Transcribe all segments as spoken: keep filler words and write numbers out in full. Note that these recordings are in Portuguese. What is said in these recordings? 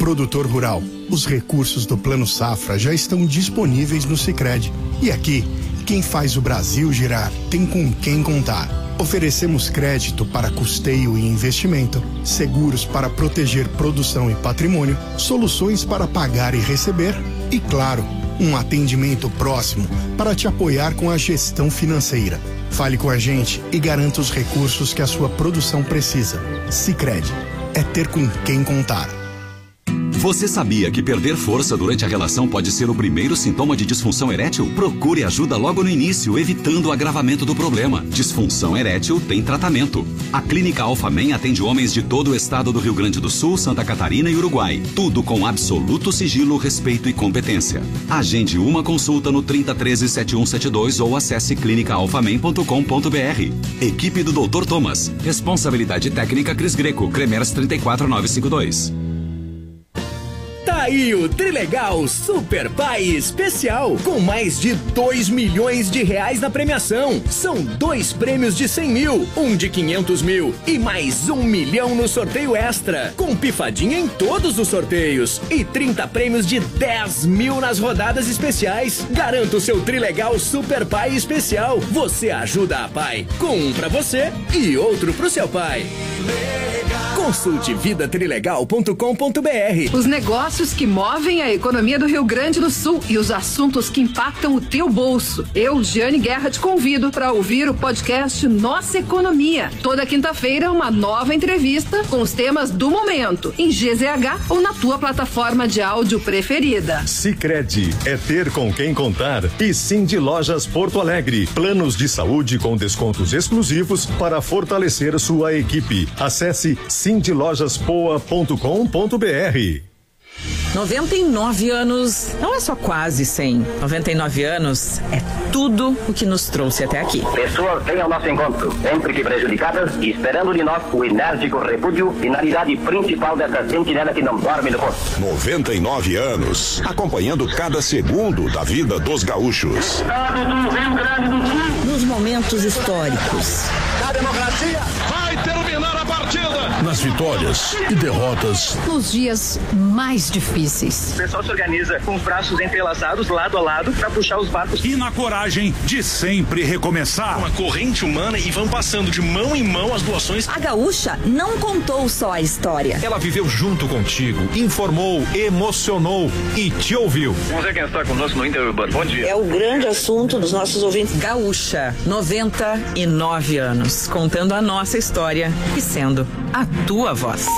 Produtor rural, os recursos do Plano Safra já estão disponíveis no Sicredi. E aqui, quem faz o Brasil girar tem com quem contar. Oferecemos crédito para custeio e investimento, seguros para proteger produção e patrimônio, soluções para pagar e receber e, claro, um atendimento próximo para te apoiar com a gestão financeira. Fale com a gente e garanta os recursos que a sua produção precisa. Sicredi é ter com quem contar. Você sabia que perder força durante a relação pode ser o primeiro sintoma de disfunção erétil? Procure ajuda logo no início, evitando o agravamento do problema. Disfunção erétil tem tratamento. A Clínica Alphamen atende homens de todo o estado do Rio Grande do Sul, Santa Catarina e Uruguai. Tudo com absoluto sigilo, respeito e competência. Agende uma consulta no trinta, treze, setenta e um setenta e dois ou acesse clinica alphamen ponto com ponto br. Equipe do doutor Thomas. Responsabilidade técnica Cris Greco, Cremers trinta e quatro mil novecentos e cinquenta e dois. Tá aí o Trilegal Super Pai Especial, com mais de dois milhões de reais na premiação. São dois prêmios de cem mil, um de quinhentos mil e mais um milhão no sorteio extra, com pifadinha em todos os sorteios e trinta prêmios de dez mil nas rodadas especiais. Garanta o seu Trilegal Super Pai Especial. Você ajuda a pai, com um pra você e outro pro seu pai. Consulte vida trilegal ponto com ponto br. Os negócios que movem a economia do Rio Grande do Sul e os assuntos que impactam o teu bolso. Eu, Giane Guerra, te convido para ouvir o podcast Nossa Economia. Toda quinta-feira, uma nova entrevista com os temas do momento, em G Z H ou na tua plataforma de áudio preferida. Sicredi é ter com quem contar. E Cindy Lojas Porto Alegre. Planos de saúde com descontos exclusivos para fortalecer sua equipe. Acesse cindy lojas poa ponto com ponto br. noventa e nove anos não é só quase cem. noventa e nove anos é tudo o que nos trouxe até aqui. Pessoas vêm ao nosso encontro, sempre que prejudicadas, e esperando de nós o enérgico repúdio, finalidade principal dessa sentinela que não dorme no posto. noventa e nove anos, acompanhando cada segundo da vida dos gaúchos. Estado do Rio Grande do Sul. Nos momentos históricos. A democracia vai terminar a partida. Nas vitórias e derrotas. Nos dias mais difíceis. O pessoal se organiza com os braços entrelaçados, lado a lado, para puxar os barcos. E na coragem de sempre recomeçar. Uma corrente humana e vão passando de mão em mão as doações. A gaúcha não contou só a história. Ela viveu junto contigo, informou, emocionou e te ouviu. Vamos ver quem está conosco no Interurbano. Bom dia. É o grande assunto dos nossos ouvintes. Gaúcha, noventa e nove anos, contando a nossa história e sendo a tua voz.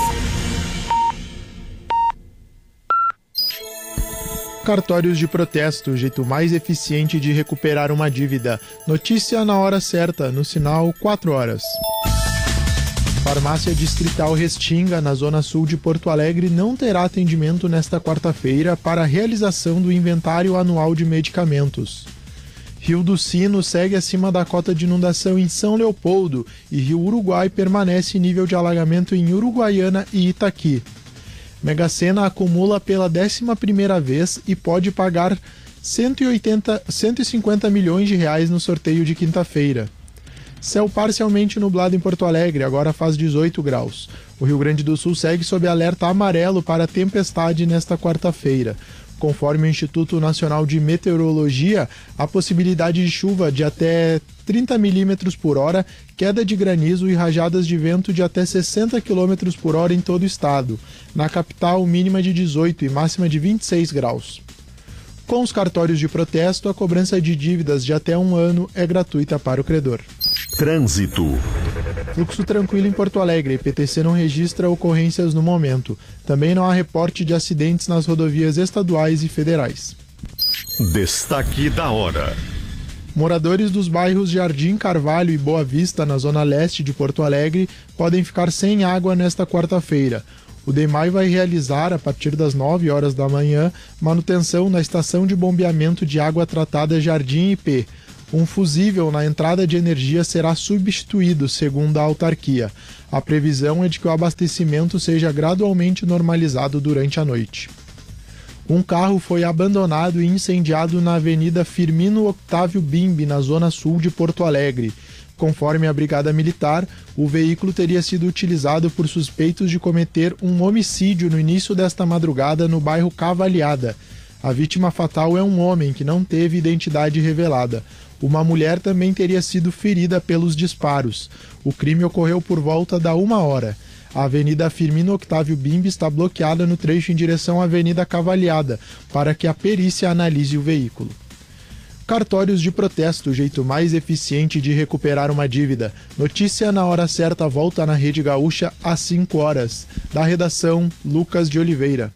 Cartórios de protesto, o jeito mais eficiente de recuperar uma dívida. Notícia na hora certa, no sinal quatro horas. Farmácia Distrital Restinga, na zona sul de Porto Alegre, não terá atendimento nesta quarta-feira para a realização do inventário anual de medicamentos. Rio do Sino segue acima da cota de inundação em São Leopoldo e Rio Uruguai permanece em nível de alagamento em Uruguaiana e Itaqui. Mega Sena acumula pela décima primeira vez e pode pagar cento e oitenta, cento e cinquenta milhões de reais no sorteio de quinta-feira. Céu parcialmente nublado em Porto Alegre, agora faz dezoito graus. O Rio Grande do Sul segue sob alerta amarelo para tempestade nesta quarta-feira. Conforme o Instituto Nacional de Meteorologia, a possibilidade de chuva de até trinta milímetros por hora, queda de granizo e rajadas de vento de até sessenta quilômetros por hora em todo o estado. Na capital, mínima de dezoito e máxima de vinte e seis graus. Com os cartórios de protesto, a cobrança de dívidas de até um ano é gratuita para o credor. Trânsito. Fluxo tranquilo em Porto Alegre. I P T C não registra ocorrências no momento. Também não há reporte de acidentes nas rodovias estaduais e federais. Destaque da hora. Moradores dos bairros Jardim Carvalho e Boa Vista, na zona leste de Porto Alegre, podem ficar sem água nesta quarta-feira. O D E M A I vai realizar, a partir das nove horas da manhã, manutenção na estação de bombeamento de água tratada Jardim I P. Um fusível na entrada de energia será substituído, segundo a autarquia. A previsão é de que o abastecimento seja gradualmente normalizado durante a noite. Um carro foi abandonado e incendiado na Avenida Firmino Octávio Bimbi, na zona sul de Porto Alegre. Conforme a Brigada Militar, o veículo teria sido utilizado por suspeitos de cometer um homicídio no início desta madrugada no bairro Cavalhada. A vítima fatal é um homem que não teve identidade revelada. Uma mulher também teria sido ferida pelos disparos. O crime ocorreu por volta da uma hora. A Avenida Firmino Octávio Bimbi está bloqueada no trecho em direção à Avenida Cavalhada, para que a perícia analise o veículo. Cartórios de protesto, o jeito mais eficiente de recuperar uma dívida. Notícia na hora certa volta na Rede Gaúcha às cinco horas. Da redação, Lucas de Oliveira.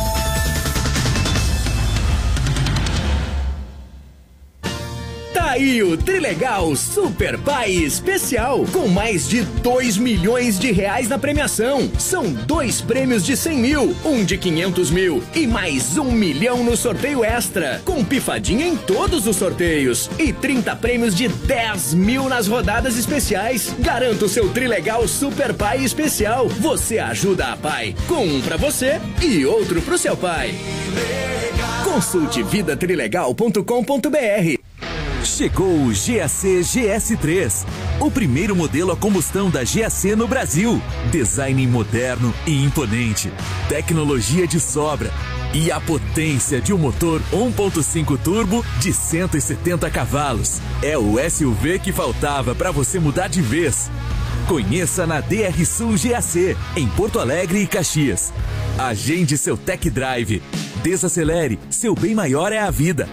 Tá aí o Trilegal Super Pai Especial, com mais de dois milhões de reais na premiação. São dois prêmios de cem mil, um de quinhentos mil e mais um milhão no sorteio extra, com pifadinha em todos os sorteios e trinta prêmios de dez mil nas rodadas especiais. Garanta o seu Trilegal Super Pai Especial. Você ajuda a pai, com um pra você e outro pro seu pai. Consulte vida trilegal ponto com ponto br. Chegou o G A C G S três, o primeiro modelo a combustão da G A C no Brasil. Design moderno e imponente, tecnologia de sobra e a potência de um motor um ponto cinco turbo de cento e setenta cavalos. É o S U V que faltava para você mudar de vez. Conheça na D R Sul G A C, em Porto Alegre e Caxias. Agende seu tech drive. Desacelere, seu bem maior é a vida.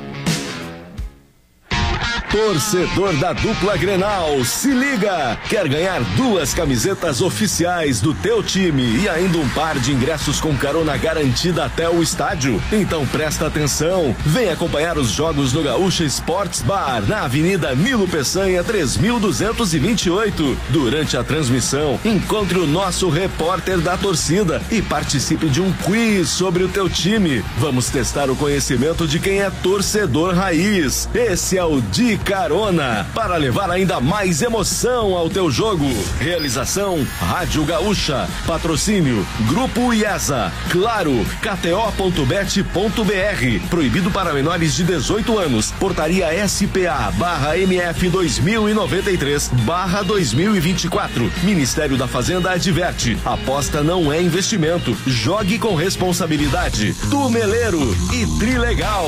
Torcedor da dupla Grenal, se liga! Quer ganhar duas camisetas oficiais do teu time e ainda um par de ingressos com carona garantida até o estádio? Então presta atenção, vem acompanhar os jogos no Gaúcha Sports Bar, na Avenida Nilo Peçanha, três mil duzentos e vinte e oito. Durante a transmissão, encontre o nosso repórter da torcida e participe de um quiz sobre o teu time. Vamos testar o conhecimento de quem é torcedor raiz. Esse é o Di Carona, para levar ainda mais emoção ao teu jogo. Realização Rádio Gaúcha. Patrocínio Grupo IESA. Claro, K T O ponto bet ponto br. Proibido para menores de dezoito anos. Portaria S P A barra M F dois mil e noventa e três barra dois mil e vinte e quatro. Ministério da Fazenda adverte: aposta não é investimento. Jogue com responsabilidade. Tumeleiro e Trilegal.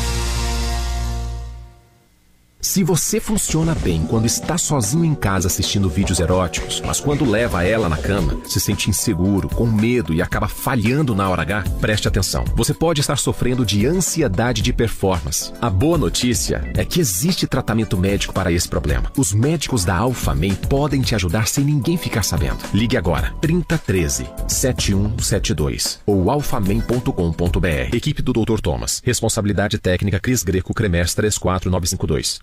Se você funciona bem quando está sozinho em casa assistindo vídeos eróticos, mas quando leva ela na cama, se sente inseguro, com medo e acaba falhando na hora H, preste atenção. Você pode estar sofrendo de ansiedade de performance. A boa notícia é que existe tratamento médico para esse problema. Os médicos da Alphaman podem te ajudar sem ninguém ficar sabendo. Ligue agora, trinta treze, setenta e um setenta e dois ou alphaman ponto com ponto br. Equipe do doutor Thomas. Responsabilidade técnica Cris Greco Cremers três quatro nove cinco dois.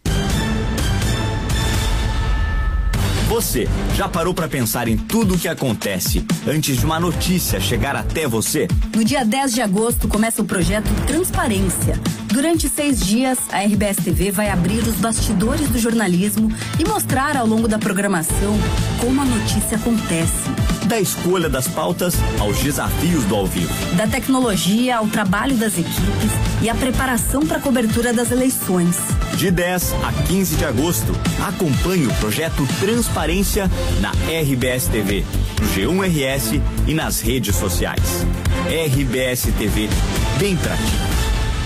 Você já parou para pensar em tudo o que acontece antes de uma notícia chegar até você? No dia dez de agosto começa o projeto Transparência. Durante seis dias, a R B S T V vai abrir os bastidores do jornalismo e mostrar ao longo da programação como a notícia acontece. Da escolha das pautas aos desafios do ao vivo. Da tecnologia ao trabalho das equipes e a preparação para a cobertura das eleições. De dez a quinze de agosto, acompanhe o projeto Transparência na R B S T V, no G um R S e nas redes sociais. R B S T V, bem pra ti.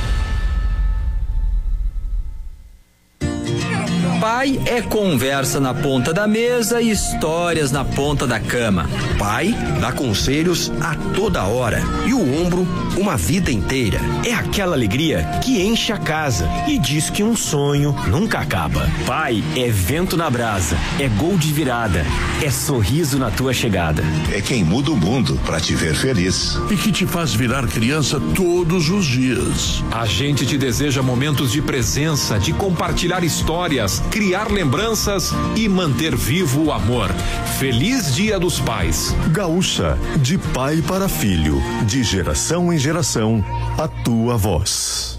Pai é conversa na ponta da mesa e histórias na ponta da cama. Pai dá conselhos a toda hora e o ombro uma vida inteira. É aquela alegria que enche a casa e diz que um sonho nunca acaba. Pai é vento na brasa, é gol de virada, é sorriso na tua chegada. É quem muda o mundo pra te ver feliz. E que te faz virar criança todos os dias. A gente te deseja momentos de presença, de compartilhar histórias, criar lembranças e manter vivo o amor. Feliz Dia dos Pais. Gaúcha, de pai para filho, de geração em geração, a tua voz.